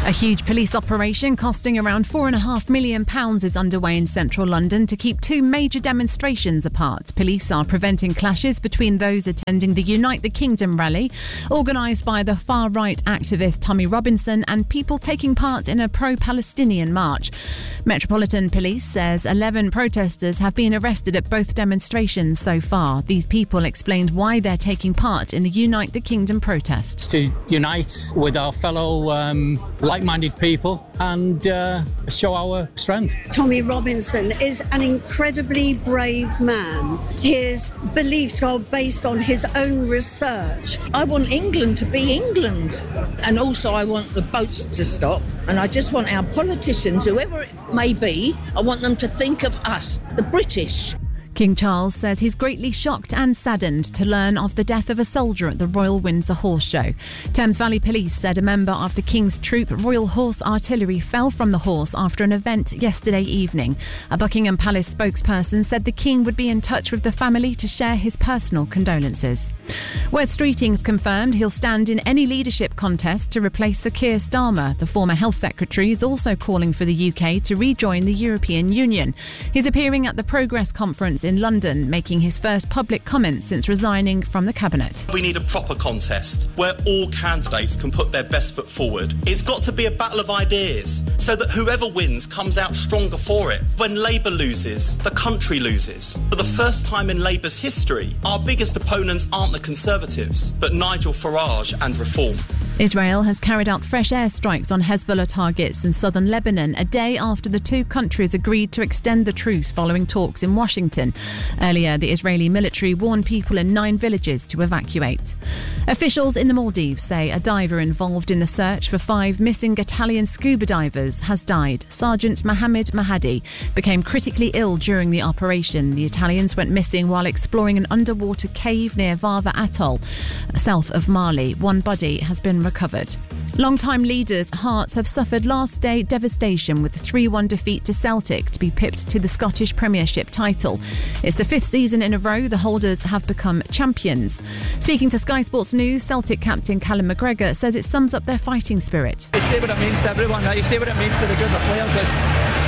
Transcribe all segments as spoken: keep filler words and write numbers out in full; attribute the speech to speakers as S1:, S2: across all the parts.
S1: A huge police operation costing around four and a half million pounds is underway in central London to keep two major demonstrations apart. Police are preventing clashes between those attending the Unite the Kingdom rally, organised by the far-right activist Tommy Robinson, and people taking part in a pro-Palestinian march. Metropolitan Police says eleven protesters have been arrested at both demonstrations so far. These people explained why they're taking part in the Unite the Kingdom protest.
S2: To unite with our fellow um, like-minded people and uh, show our strength.
S3: Tommy Robinson is an incredibly brave man. His beliefs are based on his own research.
S4: I want England to be England, and also I want the boats to stop, and I just want our politicians, whoever it may be, I want them to think of us, the British.
S1: King Charles says he's greatly shocked and saddened to learn of the death of a soldier at the Royal Windsor Horse Show. Thames Valley Police said a member of the King's Troop Royal Horse Artillery fell from the horse after an event yesterday evening. A Buckingham Palace spokesperson said the King would be in touch with the family to share his personal condolences. Wes Streeting's confirmed he'll stand in any leadership contest to replace Sir Keir Starmer. The former Health Secretary is also calling for the U K to rejoin the European Union. He's appearing at the Progress Conference in London, making his first public comments since resigning from the cabinet.
S5: We need a proper contest where all candidates can put their best foot forward. It's got to be a battle of ideas so that whoever wins comes out stronger for it. When Labour loses, the country loses. For the first time in Labour's history, our biggest opponents aren't the Conservatives, but Nigel Farage and Reform.
S1: Israel has carried out fresh airstrikes on Hezbollah targets in southern Lebanon, a day after the two countries agreed to extend the truce following talks in Washington. Earlier, the Israeli military warned people in nine villages to evacuate. Officials in the Maldives say a diver involved in the search for five missing Italian scuba divers has died. Sergeant Mohammed Mahadi became critically ill during the operation. The Italians went missing while exploring an underwater cave near Vava Atoll, south of Mali. One body has been recovered. Long-time leaders Hearts have suffered last-day devastation with a three one defeat to Celtic to be pipped to the Scottish Premiership title. It's the fifth season in a row the holders have become champions. Speaking to Sky Sports News, Celtic captain Callum McGregor says it sums up their fighting spirit.
S6: You see what it means to everyone, you see what it means to the group of players. It's,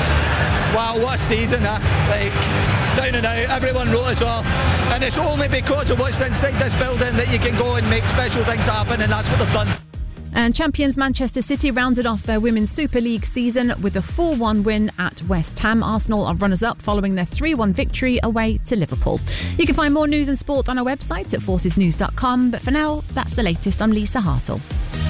S6: wow, what a season, uh, like down and out, everyone wrote us off, and it's only because of what's inside this building that you can go and make special things happen, and that's what they've done.
S1: And champions Manchester City rounded off their Women's Super League season with a four one win at West Ham. Arsenal are runners-up following their three one victory away to Liverpool. You can find more news and sport on our website at forces news dot com. But for now, that's the latest. I'm Lisa Hartle.